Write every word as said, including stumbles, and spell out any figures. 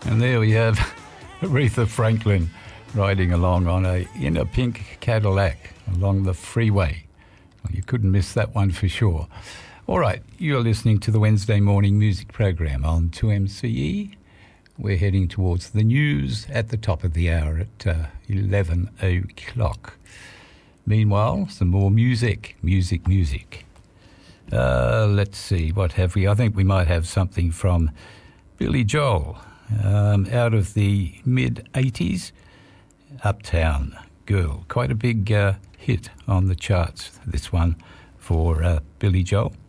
And there we have Aretha Franklin riding along on a in a pink Cadillac along the freeway. Well, you couldn't miss that one for sure. All right, you're listening to the Wednesday morning music program on two M C E. We're heading towards the news at the top of the hour at uh, eleven o'clock. Meanwhile, some more music, music, music. Uh, let's see, what have we? I think we might have something from Billy Joel. Um, out of the mid-eighties, Uptown Girl. Quite a big uh, hit on the charts, this one, for uh, Billy Joel.